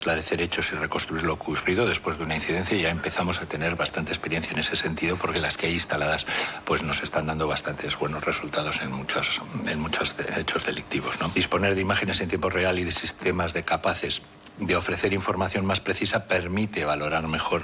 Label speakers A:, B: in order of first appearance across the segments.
A: Esclarecer hechos y reconstruir lo ocurrido después de una incidencia. Ya empezamos a tener bastante experiencia en ese sentido, porque las que hay instaladas pues nos están dando bastantes buenos resultados en muchos hechos delictivos, ¿no? Disponer de imágenes en tiempo real y de sistemas capaces de ofrecer información más precisa permite valorar mejor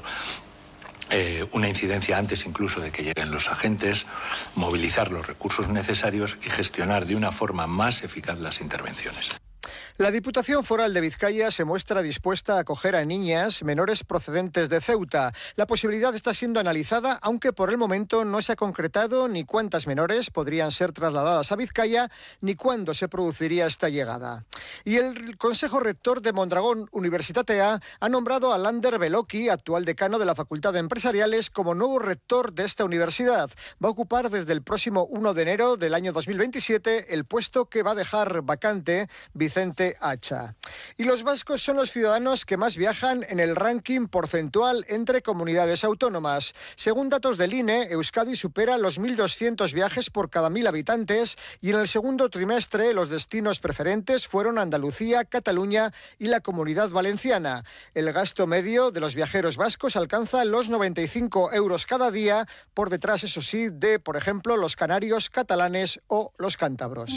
A: una incidencia antes incluso de que lleguen los agentes, movilizar los recursos necesarios y gestionar de una forma más eficaz las intervenciones.
B: La Diputación Foral de Vizcaya se muestra dispuesta a acoger a niñas menores procedentes de Ceuta. La posibilidad está siendo analizada, aunque por el momento no se ha concretado ni cuántas menores podrían ser trasladadas a Vizcaya, ni cuándo se produciría esta llegada. Y el Consejo Rector de Mondragón Universitatea ha nombrado a Lander Beloki, actual decano de la Facultad de Empresariales, como nuevo rector de esta universidad. Va a ocupar desde el próximo 1 de enero del año 2027 el puesto que va a dejar vacante Vicente Hacha. Y los vascos son los ciudadanos que más viajan en el ranking porcentual entre comunidades autónomas. Según datos del INE, Euskadi supera los 1.200 viajes por cada 1.000 habitantes y en el segundo trimestre los destinos preferentes fueron Andalucía, Cataluña y la Comunidad Valenciana. El gasto medio de los viajeros vascos alcanza los 95 euros cada día, por detrás, eso sí, de, por ejemplo, los canarios, catalanes o los cántabros.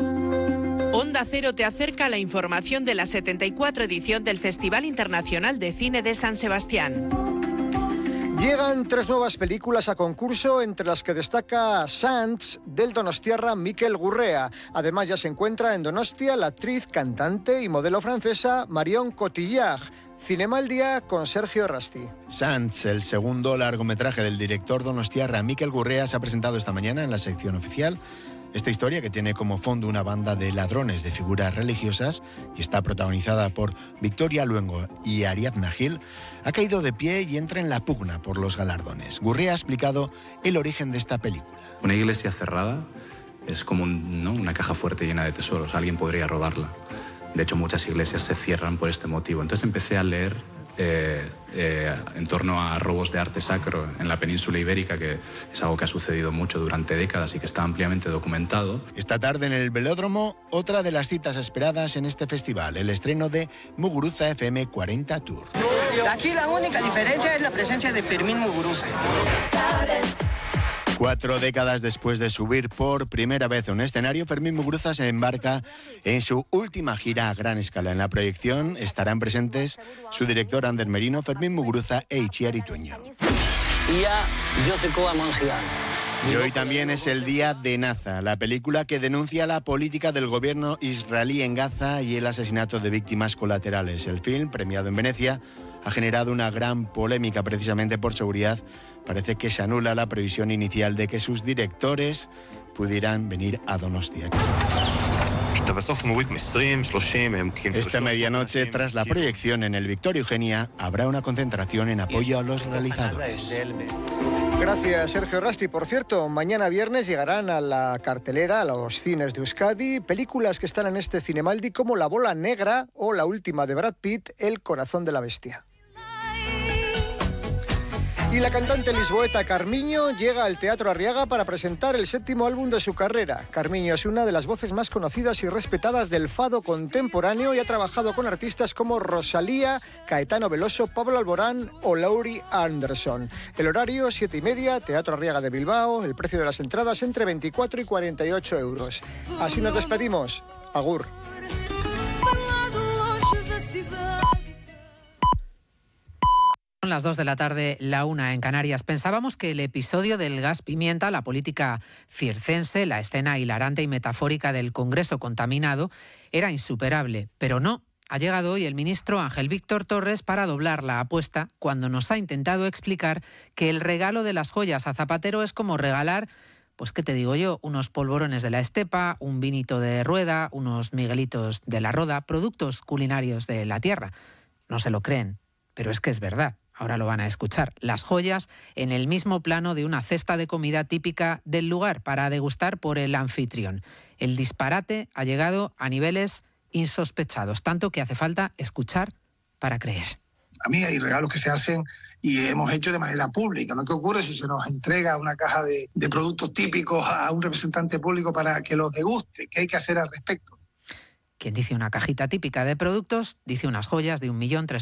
C: Onda Cero te acerca a la información de la 74 edición del Festival Internacional de Cine de San Sebastián.
B: Llegan 3 nuevas películas a concurso, entre las que destaca Sants, del donostiarra Miquel Gurrea. Además, ya se encuentra en Donostia la actriz, cantante y modelo francesa Marion Cotillard. Cinema al día con Sergio Rasti.
D: Sants, el segundo largometraje del director donostiarra Miquel Gurrea, se ha presentado esta mañana en la sección oficial. Esta historia, que tiene como fondo una banda de ladrones de figuras religiosas y está protagonizada por Victoria Luengo y Ariadna Gil, ha caído de pie y entra en la pugna por los galardones. Gurrea ha explicado el origen de esta película.
E: Una iglesia cerrada es como una caja fuerte llena de tesoros. Alguien podría robarla. De hecho, muchas iglesias se cierran por este motivo. Entonces empecé a leer en torno a robos de arte sacro en la península ibérica, que es algo que ha sucedido mucho durante décadas y que está ampliamente documentado.
D: Esta tarde en el Velódromo, otra de las citas esperadas en este festival, el estreno de Muguruza FM 40 Tour.
F: Aquí la única diferencia es la presencia de Fermín Muguruza.
D: 4 décadas después de subir por primera vez a un escenario, Fermín Muguruza se embarca en su última gira a gran escala. En la proyección estarán presentes su director Ander Merino, Fermín Muguruza e Itziar Ituño. Y hoy también es el día de Naza, la película que denuncia la política del gobierno israelí en Gaza y el asesinato de víctimas colaterales. El film, premiado en Venecia, ha generado una gran polémica precisamente por seguridad. Parece que se anula la previsión inicial de que sus directores pudieran venir a Donostia. Esta medianoche, tras la proyección en el Victoria Eugenia, habrá una concentración en apoyo a los realizadores.
B: Gracias, Sergio Rasti. Por cierto, mañana viernes llegarán a la cartelera, a los cines de Euskadi, películas que están en este Cinemaldi como La bola negra o la última de Brad Pitt, El corazón de la bestia. Y la cantante lisboeta Carmiño llega al Teatro Arriaga para presentar el 7º álbum de su carrera. Carmiño es una de las voces más conocidas y respetadas del fado contemporáneo y ha trabajado con artistas como Rosalía, Caetano Veloso, Pablo Alborán o Laurie Anderson. El horario, 7:30, Teatro Arriaga de Bilbao. El precio de las entradas entre 24 y 48 euros. Así nos despedimos. Agur.
G: Son las 2 de la tarde, la 1 en Canarias. Pensábamos que el episodio del gas pimienta, la política circense, la escena hilarante y metafórica del Congreso contaminado, era insuperable, pero no. Ha llegado hoy el ministro Ángel Víctor Torres para doblar la apuesta cuando nos ha intentado explicar que el regalo de las joyas a Zapatero es como regalar, pues qué te digo yo, unos polvorones de la estepa, un vinito de rueda, unos miguelitos de la roda, productos culinarios de la tierra. No se lo creen, pero es que es verdad. Ahora lo van a escuchar. Las joyas en el mismo plano de una cesta de comida típica del lugar para degustar por el anfitrión. El disparate ha llegado a niveles insospechados, tanto que hace falta escuchar para creer.
H: A mí hay regalos que se hacen y hemos hecho de manera pública, ¿no? ¿Qué ocurre si se nos entrega una caja de productos típicos a un representante público para que los deguste? ¿Qué hay que hacer al respecto?
G: Quien dice una cajita típica de productos, dice unas joyas de 1.300.000